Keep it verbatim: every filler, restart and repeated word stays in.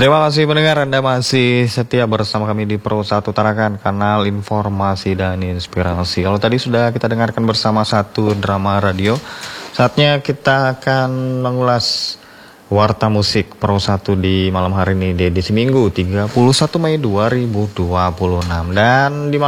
Terima kasih pendengar, Anda masih setia bersama kami di Pro satu Tarakan, kanal informasi dan inspirasi. Kalau tadi sudah kita dengarkan bersama satu drama radio, saatnya kita akan mengulas warta musik Pro satu di malam hari ini di edisi Minggu tiga puluh satu Mei dua ribu dua puluh enam. Dan di